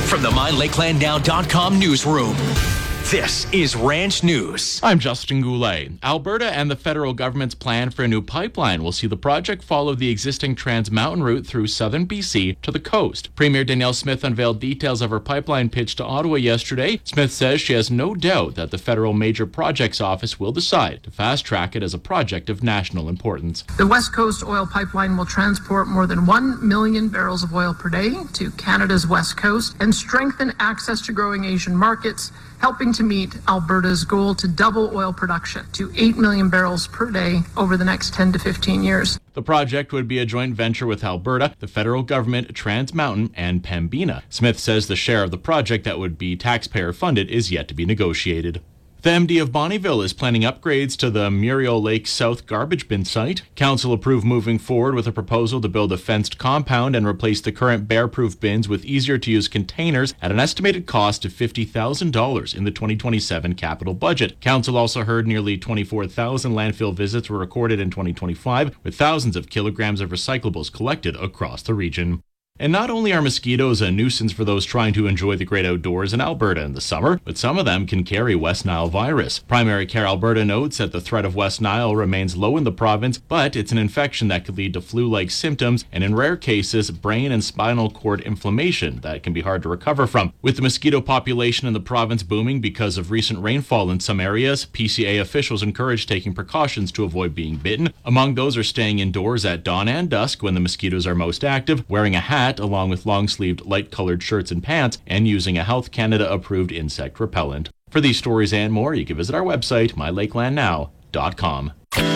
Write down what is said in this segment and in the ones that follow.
From the MyLakelandNow.com newsroom, this is Ranch News. I'm Justin Goulet. Alberta and the federal government's plan for a new pipeline will see the project follow the existing Trans Mountain route through southern BC to the coast. Premier Danielle Smith unveiled details of her pipeline pitch to Ottawa yesterday. Smith says she has no doubt that the Federal Major Projects Office will decide to fast-track it as a project of national importance. The West Coast Oil Pipeline will transport more than 1 million barrels of oil per day to Canada's West Coast and strengthen access to growing Asian markets, helping to meet Alberta's goal to double oil production to 8 million barrels per day over the next 10 to 15 years. The project would be a joint venture with Alberta, the federal government, Trans Mountain, and Pembina. Smith says the share of the project that would be taxpayer-funded is yet to be negotiated. The MD of Bonnyville is planning upgrades to the Muriel Lake South garbage bin site. Council approved moving forward with a proposal to build a fenced compound and replace the current bear-proof bins with easier-to-use containers at an estimated cost of $50,000 in the 2027 capital budget. Council also heard nearly 24,000 landfill visits were recorded in 2025, with thousands of kilograms of recyclables collected across the region. And not only are mosquitoes a nuisance for those trying to enjoy the great outdoors in Alberta in the summer, but some of them can carry West Nile virus. Primary Care Alberta notes that the threat of West Nile remains low in the province, but it's an infection that could lead to flu-like symptoms and, in rare cases, brain and spinal cord inflammation that can be hard to recover from. With the mosquito population in the province booming because of recent rainfall in some areas, PCA officials encourage taking precautions to avoid being bitten. Among those are staying indoors at dawn and dusk when the mosquitoes are most active, wearing a hat along with long-sleeved light-colored shirts and pants, and using a Health Canada-approved insect repellent. For these stories and more, you can visit our website, mylakelandnow.com.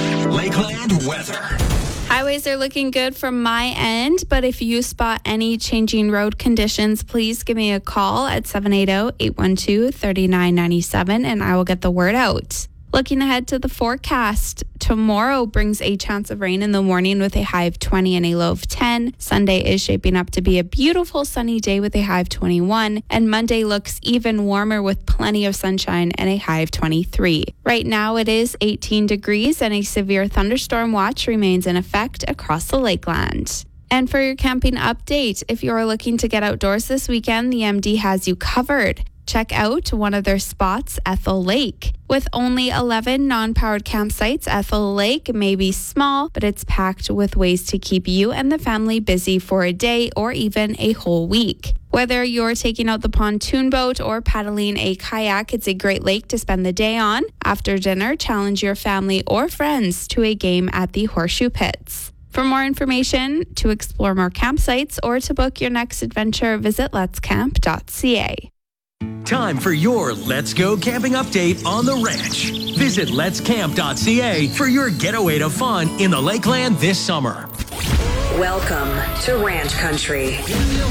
Lakeland weather. Highways are looking good from my end, but if you spot any changing road conditions, please give me a call at 780-812-3997 and I will get the word out. Looking ahead to the forecast, tomorrow brings a chance of rain in the morning with a high of 20 and a low of 10. Sunday is shaping up to be a beautiful sunny day with a high of 21. And Monday looks even warmer with plenty of sunshine and a high of 23. Right now it is 18 degrees and a severe thunderstorm watch remains in effect across the Lakeland. And for your camping update, if you're looking to get outdoors this weekend, the MD has you covered. Check out one of their spots, Ethel Lake. With only 11 non-powered campsites, Ethel Lake may be small, but it's packed with ways to keep you and the family busy for a day or even a whole week. Whether you're taking out the pontoon boat or paddling a kayak, it's a great lake to spend the day on. After dinner, challenge your family or friends to a game at the Horseshoe Pits. For more information, to explore more campsites, or to book your next adventure, visit letscamp.ca. Time for your Let's Go Camping update on the ranch. Visit letscamp.ca for your getaway to fun in the Lakeland this summer. Welcome to Ranch Country.